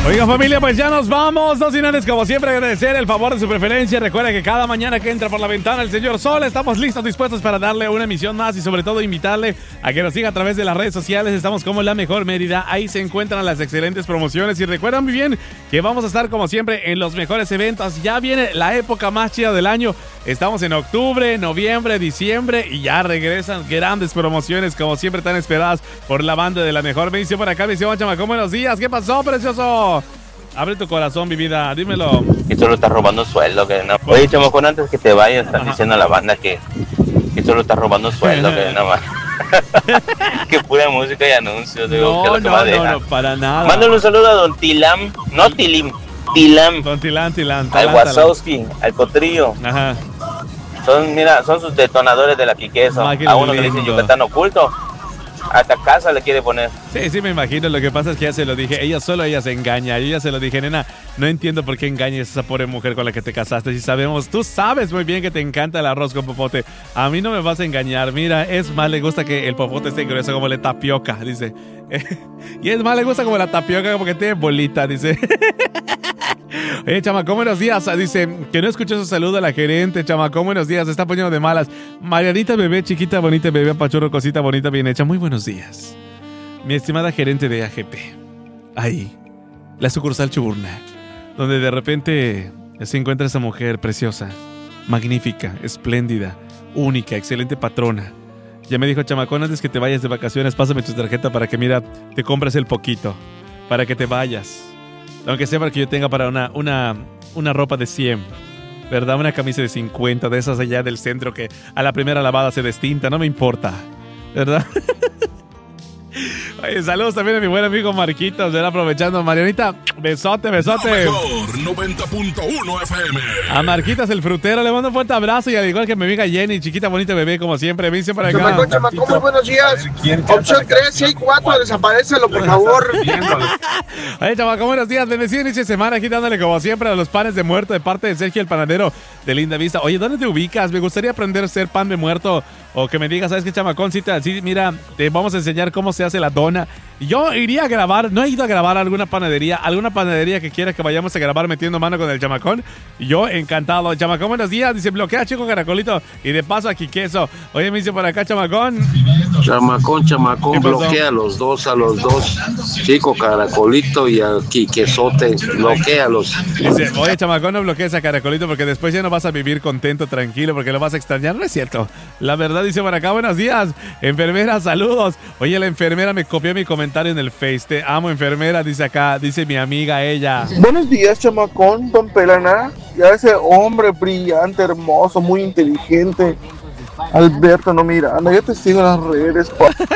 Oiga, familia, pues ya nos vamos. No sin antes, como siempre, agradecer el favor de su preferencia. Recuerda que cada mañana que entra por la ventana el señor Sol, estamos listos, dispuestos para darle una emisión más y sobre todo invitarle a que nos siga a través de las redes sociales. Estamos como La Mejor Mérida. Ahí se encuentran las excelentes promociones y recuerdan muy bien que vamos a estar como siempre en los mejores eventos. Ya viene la época más chida del año. Estamos en octubre, noviembre, diciembre y ya regresan grandes promociones como siempre tan esperadas por la banda de La Mejor. Me dice por acá, me dice, chamacón, buenos días. ¿Qué pasó, precioso? Abre tu corazón, mi vida, dímelo. Que solo estás robando sueldo, que no. Oye, chamacón, antes que te vayas, están diciendo a la banda que solo estás robando sueldo, que nada más. Que pura música y anuncios, digo, que no, para nada. Mándale un saludo a Don Tilam, no Tilim, Tilam. Don Tilam. Al Wazowski, al Potrillo. Ajá. Son sus detonadores de la quiqueza. A uno que le dicen Yucatán oculto. Hasta casa le quiere poner. Sí, me imagino. Lo que pasa es que ya se lo dije. Ella se engaña. Yo ya se lo dije, nena. No entiendo por qué engañas a esa pobre mujer con la que te casaste. Si sabemos, tú sabes muy bien que te encanta el arroz con popote. A mí no me vas a engañar. Mira, es más, le gusta que el popote esté grueso como la tapioca, dice. Y es más, le gusta como la tapioca, como que tiene bolita, dice. Oye, chamacón, buenos días. Dice que no escuché su saludo a la gerente. Chamacón, buenos días. Se está poniendo de malas. Marianita, bebé, chiquita, bonita, bebé, pachorro, cosita bonita, bien hecha. Muy buenos días. Mi estimada gerente de AGP. Ahí, la sucursal Chuburná, donde de repente se encuentra esa mujer preciosa, magnífica, espléndida, única, excelente patrona. Ya me dijo, chamacón, antes que te vayas de vacaciones, pásame tu tarjeta para que, mira, te compres el poquito, para que te vayas. Aunque sea para que yo tenga para una ropa de 100, ¿verdad? Una camisa de 50, de esas allá del centro que a la primera lavada se destinta, no me importa, ¿verdad? Oye, saludos también a mi buen amigo Marquitos, ¿verdad? Aprovechando, Marianita, besote. Mejor 90.1 FM. A Marquitas el frutero le mando un fuerte abrazo y al igual que mi amiga Jenny, chiquita, bonita bebé, como siempre, me dice para acá. Chamacón, muy buenos días. Opción 3, si hay 4, desaparécelo, por favor. Oye, chamacón, buenos días. Bendecido inicio de semana aquí dándole como siempre a los panes de muerto de parte de Sergio el panadero de Linda Vista. Oye, ¿dónde te ubicas? Me gustaría aprender a hacer pan de muerto o que me digas, ¿sabes qué, chamacón? Sí, mira, te vamos a enseñar cómo se hace la dona. Yo iría a grabar, no he ido a grabar a alguna panadería que quiera que vayamos a grabar metiendo mano con el chamacón. Yo encantado. Chamacón, buenos días. Dice, bloquea Chico Caracolito y de paso aquí queso. Oye, me dice por acá, chamacón. Chamacón, bloquea a los dos. Chico Caracolito y aquí quesote, bloquealos. Dice, oye, chamacón, no bloquees a Caracolito porque después ya no vas a vivir contento, tranquilo, porque lo vas a extrañar. No es cierto. La verdad, dice por acá, buenos días. Enfermera, saludos. Oye, la enfermera me copió mi comentario en el Face. Te amo, enfermera, dice acá, dice mi amiga ella. Buenos días, chamacón, don Pelana. Ya ese hombre brillante, hermoso, muy inteligente. Alberto, no Miranda, yo te sigo en las redes.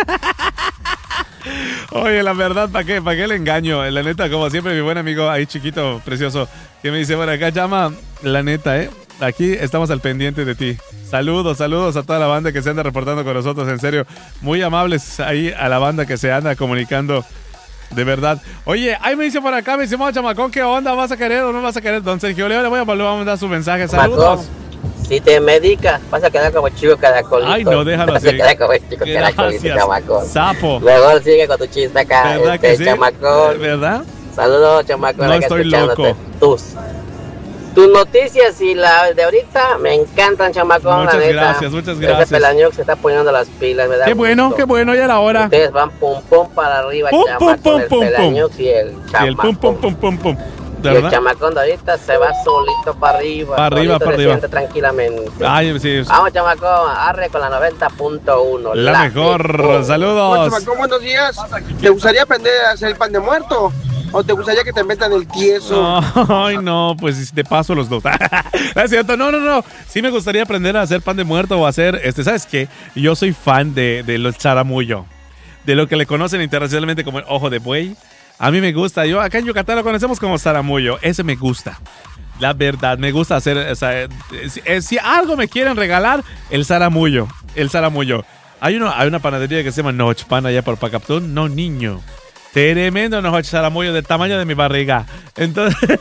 Oye, la verdad, ¿para qué le engaño? La neta, como siempre, mi buen amigo ahí chiquito, precioso, que me dice, bueno, acá llama, la neta, aquí estamos al pendiente de ti. Saludos a toda la banda que se anda reportando con nosotros, en serio, muy amables ahí a la banda que se anda comunicando, de verdad. Oye, ahí me dice por acá, me dice, chamacón, ¿qué onda? ¿Vas a querer o no vas a querer? Don Sergio Leo, le voy a volver a mandar su mensaje, saludos. Si te medicas, vas a quedar como Chico Caracolito. Ay, no, déjalo así. Vas a quedar como Chico Caracolito, chamacón. Sapo. Luego sigue con tu chiste acá, ¿verdad que sí? chamacón. ¿Verdad? Saludos, chamacón. No estoy loco. Tus noticias y la de ahorita me encantan, chamacón. Muchas la neta. Muchas Ese gracias. Pelañuc se está poniendo las pilas, ¿verdad? Qué bueno, ya era hora. Ustedes van pum para arriba, chamacón. El Pelañuc y el chamacón. Y el pum. Y el chamacón de ahorita se va solito para arriba. Para arriba. Tranquilamente. Ay, sí. Vamos, chamacón, arre con la 90.1. La mejor. Saludos. Bueno, chamacón, buenos días. ¿Te gustaría aprender a hacer el pan de muerto? ¿O te gustaría que te metan el tieso? Ay, no, pues te paso los dos. Es cierto, no. Sí me gustaría aprender a hacer pan de muerto o hacer, ¿sabes qué? Yo soy fan de los charamullo. De lo que le conocen internacionalmente como el ojo de buey. A mí me gusta. Yo acá en Yucatán lo conocemos como zaramullo. Ese me gusta. La verdad, me gusta hacer. O sea, si algo me quieren regalar, el zaramullo. Hay una panadería que se llama Nochpan allá por Pacaptún. No, niño. Tremendo zaramullo del tamaño de mi barriga. Entonces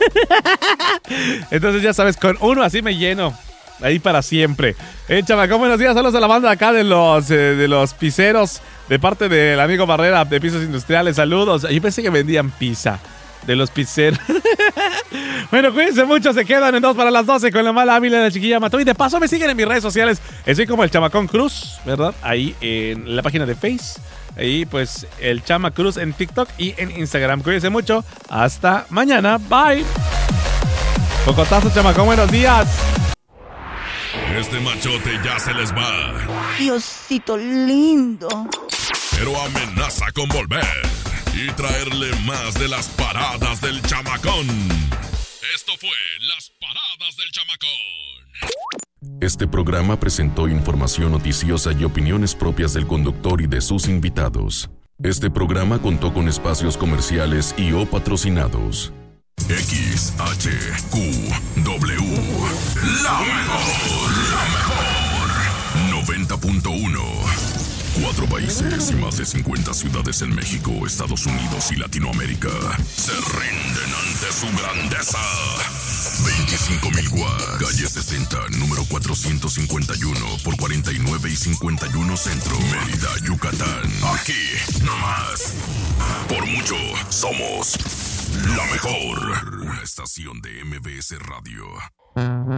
ya sabes, con uno así me lleno. Ahí para siempre. Chamacón, buenos días. Saludos a la banda acá de los pizzeros. De parte del amigo Barrera de Pisos Industriales. Saludos. Yo pensé que vendían pizza. de los pizzeros. Bueno, cuídense mucho, se quedan en 2 para las 12 con la mala hábil de la chiquilla Mató. Y de paso me siguen en mis redes sociales. Estoy como el Chamacón Cruz, ¿verdad? Ahí en la página de Face. Ahí pues el Chama Cruz en TikTok y en Instagram. Cuídense mucho. Hasta mañana. Bye. Cocotazo, Chamacón, buenos días. Este machote ya se les va. Diosito lindo. Pero amenaza con volver y traerle más de las paradas del Chamacón. Esto fue Las Paradas del Chamacón. Este programa presentó información noticiosa y opiniones propias del conductor y de sus invitados. Este programa contó con espacios comerciales y o patrocinados. XHQW. La mejor. 90.1. 4 países y más de 50 ciudades en México, Estados Unidos y Latinoamérica se rinden ante su grandeza. 25,000 watts, calle 60, número 451 por 49 y 51 Centro, Mérida, Yucatán. Aquí, nomás. Por mucho, somos la mejor. Una estación de MBS Radio.